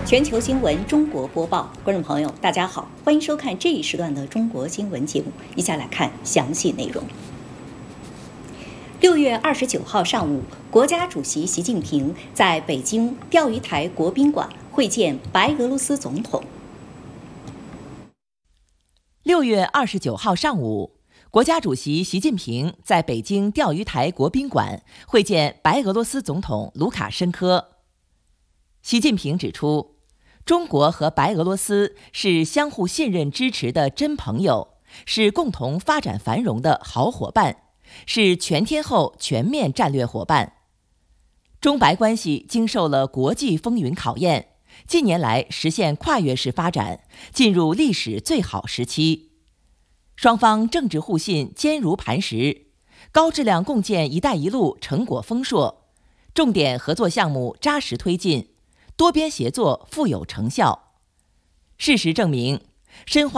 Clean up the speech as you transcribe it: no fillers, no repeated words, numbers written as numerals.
全球新闻中国播报，观众朋友，大家好，欢迎收看这一时段的中国新闻节目。以下来看详细内容。6月29号上午，国家主席习近平在北京钓鱼台国宾馆会见白俄罗斯总统。 6月29号上午，国家主席习近平在北京钓鱼台国宾馆会见白俄罗斯总统卢卡申科。习近平指出，中国和白俄罗斯是相互信任支持的真朋友，是共同发展繁荣的好伙伴，是全天候全面战略伙伴。中白关系经受了国际风云考验，近年来实现跨越式发展，进入历史最好时期。双方政治互信坚如磐石，高质量共建“一带一路”成果丰硕，重点合作项目扎实推进，多边协作富有成效。事实证明，深化